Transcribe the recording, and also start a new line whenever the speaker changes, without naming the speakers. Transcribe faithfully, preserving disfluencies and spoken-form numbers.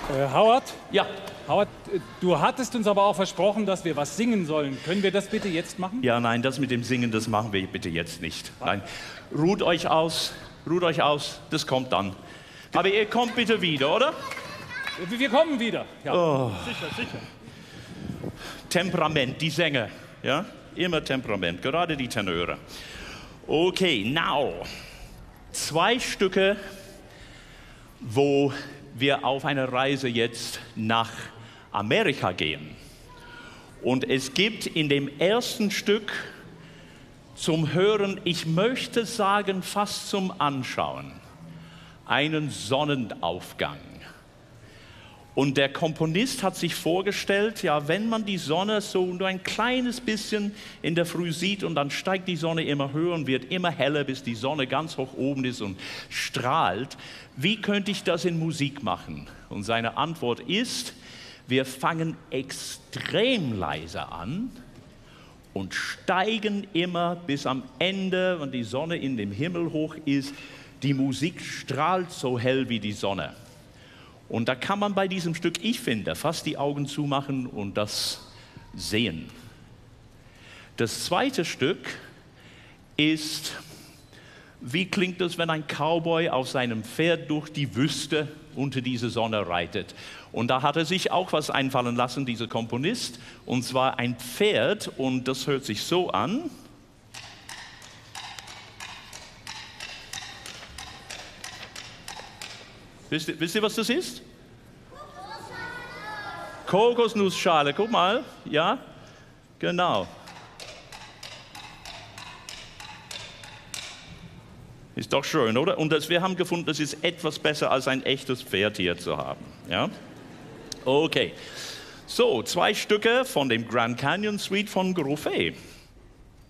Äh, Howard?
Ja.
Howard, äh, du hattest uns aber auch versprochen, dass wir was singen sollen. Können wir das bitte jetzt machen?
Ja, nein, das mit dem Singen, das machen wir bitte jetzt nicht. Nein, ruht euch aus, ruht euch aus, das kommt dann. Aber ihr kommt bitte wieder, oder?
Wir, wir kommen wieder. Ja.
Oh.
Sicher, sicher.
Temperament, die Sänger, ja? Immer Temperament, gerade die Tenöre. Okay, now. Zwei Stücke, wo wir auf eine Reise jetzt nach Amerika gehen. Und es gibt in dem ersten Stück zum Hören, ich möchte sagen fast zum Anschauen, einen Sonnenaufgang. Und der Komponist hat sich vorgestellt, ja, wenn man die Sonne so nur ein kleines bisschen in der Früh sieht und dann steigt die Sonne immer höher und wird immer heller, bis die Sonne ganz hoch oben ist und strahlt, wie könnte ich das in Musik machen? Und seine Antwort ist, wir fangen extrem leise an und steigen immer bis am Ende, wenn die Sonne in dem Himmel hoch ist, die Musik strahlt so hell wie die Sonne. Und da kann man bei diesem Stück, ich finde, fast die Augen zumachen und das sehen. Das zweite Stück ist, wie klingt es, wenn ein Cowboy auf seinem Pferd durch die Wüste unter diese Sonne reitet? Und da hat er sich auch was einfallen lassen, dieser Komponist, und zwar ein Pferd, und das hört sich so an. Wisst ihr, wisst ihr, was das ist? Kokosnussschale, guck mal, ja, genau. Ist doch schön, oder? Und das, wir haben gefunden, das ist etwas besser, als ein echtes Pferd hier zu haben, ja? Okay, so, zwei Stücke von dem Grand Canyon Suite von Grofé.